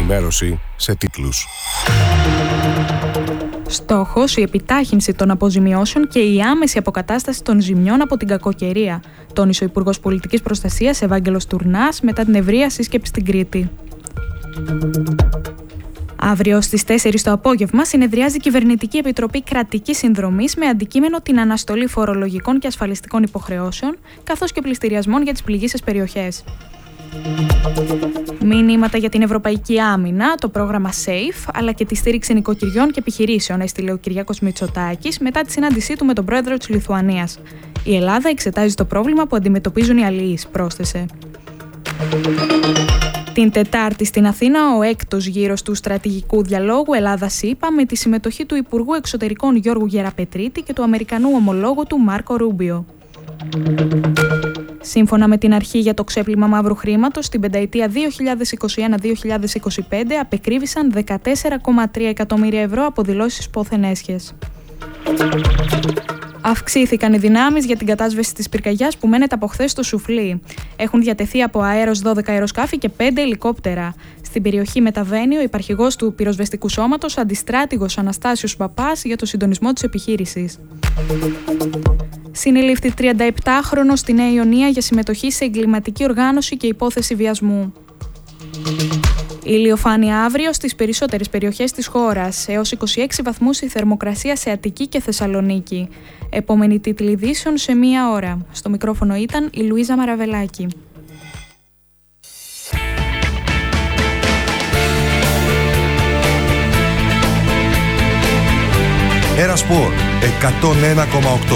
ενημέρωση σε τίτλους. Στόχος η επιτάχυνση των αποζημιώσεων και η άμεση αποκατάσταση των ζημιών από την κακοκαιρία, τόνισε ο Υπουργός Πολιτικής Προστασίας Ευάγγελος Τουρνάς μετά την ευρεία σύσκεψη στην Κρήτη. Αύριο στις 4 το απόγευμα συνεδριάζει η Κυβερνητική Επιτροπή Κρατικής Συνδρομής με αντικείμενο την αναστολή φορολογικών και ασφαλιστικών υποχρεώσεων, καθώς και πληστηριασμών για τις πληγείσες περιοχές. Μηνύματα για την Ευρωπαϊκή Άμυνα, το πρόγραμμα SAFE, αλλά και τη στήριξη νοικοκυριών και επιχειρήσεων έστειλε ο Κυριάκος Μητσοτάκης μετά τη συνάντησή του με τον πρόεδρο της Λιθουανίας. Η Ελλάδα εξετάζει το πρόβλημα που αντιμετωπίζουν οι αλληλείς, πρόσθεσε. Την Τετάρτη στην Αθήνα, ο έκτος γύρος του στρατηγικού διαλόγου Ελλάδα-ΣΥΠΑ με τη συμμετοχή του Υπουργού Εξωτερικών Γιώργου Γεραπετρίτη και του Αμερικανού ομολόγου του Μάρκο Ρούμπιο. Σύμφωνα με την αρχή για το ξέπλυμα μαύρου χρήματος, στην πενταετία 2021-2025 απεκρίβησαν 14,3 εκατομμύρια ευρώ από δηλώσεις πόθεν έσχες. Αυξήθηκαν οι δυνάμεις για την κατάσβεση της πυρκαγιάς που μένεται από χθες στο Σουφλί. Έχουν διατεθεί από αέρος 12 αεροσκάφη και 5 ελικόπτερα. Στην περιοχή μεταβαίνει ο υπαρχηγός του πυροσβεστικού σώματος, αντιστράτηγος Αναστάσιος Παπάς, για το συντονισμό της επιχείρησης. Συνελήφθη 37χρονος στη Νέα Ιωνία για συμμετοχή σε εγκληματική οργάνωση και υπόθεση βιασμού. Ηλιοφάνεια αύριο στις περισσότερες περιοχές της χώρας, έως 26 βαθμούς η θερμοκρασία σε Αττική και Θεσσαλονίκη. Επόμενη τίτλη ειδήσεων σε μία ώρα. Στο μικρόφωνο ήταν η Λουίζα Μαραβελάκη. Ένα Σπορ 101,8.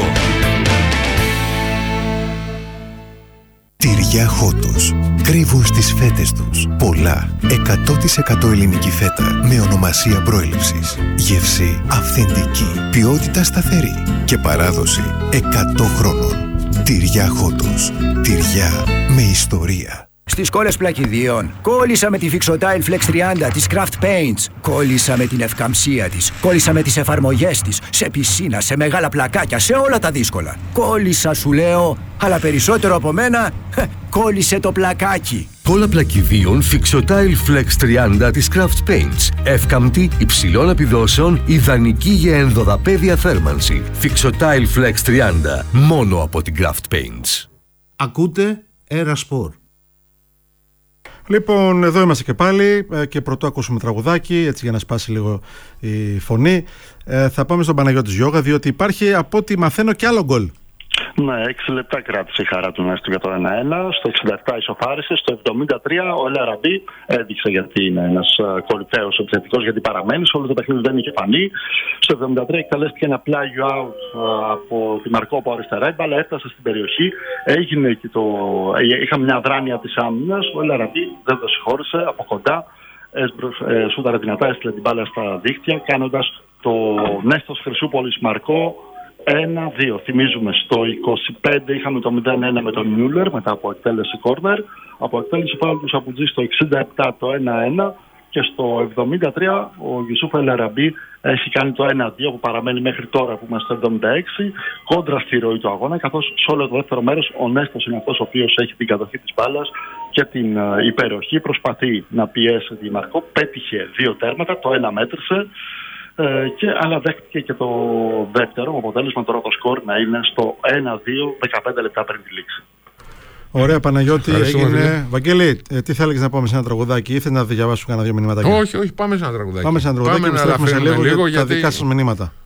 Τυριά Χότος. Κρύβουν στις φέτες τους πολλά 100% ελληνική φέτα με ονομασία προέλευσης. Γεύση αυθεντική, ποιότητα σταθερή και παράδοση 100 χρόνων. Τυριά Χότος. Τυριά με ιστορία. Στις κόλλες πλακιδίων, κόλλησα με τη Fixotile Flex 30 της Craft Paints. Κόλλησα με την ευκαμψία της. Κόλλησα με τις εφαρμογές της. Σε πισίνα, σε μεγάλα πλακάκια, σε όλα τα δύσκολα. Κόλλησα σου λέω, αλλά περισσότερο από μένα, κόλλησε το πλακάκι. Κόλλα πλακιδίων Fixotile Flex 30 της Craft Paints. Εύκαμπτη, υψηλών επιδόσεων, ιδανική για ενδοδαπέδια θέρμανση. Fixotile Flex 30, μόνο από την Craft Paints. Ακούτε Ένα Σπορ. Λοιπόν, εδώ είμαστε και πάλι και πρωτού ακούσουμε τραγουδάκι, έτσι για να σπάσει λίγο η φωνή. Θα πάμε στον Παναγιώτη Γιώγα, διότι υπάρχει, από ό,τι μαθαίνω, και άλλο γκολ. Ναι, 6 λεπτά κράτησε η χαρά του Νέστου για το 1-1. Στο 67 ισοφάρισε. Στο 73 ο Ελαραμπή έδειξε γιατί είναι ένας κορυφαίος επιθετικός, γιατί παραμένει. Σε όλο το παιχνίδι δεν είχε φανεί. Στο 73 εκτελέστηκε ένα πλάγιο out από τη Μαρκόπο αριστερά. Η μπάλα έφτασε στην περιοχή. Έγινε εκεί είχαμε μια αδράνεια της άμυνας. Ο Ελαραμπή δεν το συγχώρησε από κοντά. Σούταρε δυνατά, έστειλε την μπάλα στα δίχτυα, κάνοντας το Νέστος Χρυσούπολης Μαρκό 1-2. Θυμίζουμε, στο 25 είχαμε το 0-1 με τον Μιούλερ μετά από εκτέλεση κόρνερ. Από εκτέλεση φάουλ του Σαπουτζή στο 67 το 1-1. Και στο 73 ο Γιουσούφ Ελαραμπή έχει κάνει το 1-2 που παραμένει μέχρι τώρα που είμαστε στο 76, κόντρα στη ροή του αγώνα, καθώς σε όλο το δεύτερο μέρος ο Νέστος είναι αυτός ο οποίος έχει την κατοχή της μπάλας και την υπεροχή. Προσπαθεί να πιέσει τη Μαρκό, πέτυχε 2 τέρματα, το 1 μέτρησε. Αλλά δέχτηκε και το δεύτερο αποτέλεσμα, τώρα το σκορ να είναι στο 1-2 15 λεπτά πριν τη λήξη. Ωραία, Παναγιώτη, έγινε. Βαγγέλη, τι θα έλεγες να πάμε σε ένα τραγουδάκι, ή θες να διαβάσω κανένα 2 μηνύματα? Όχι, πάμε σε ένα τραγουδάκι. Πάμε σε ένα τραγουδάκι και επιστρέφουμε σε λίγο για τα δικά σας μηνύματα.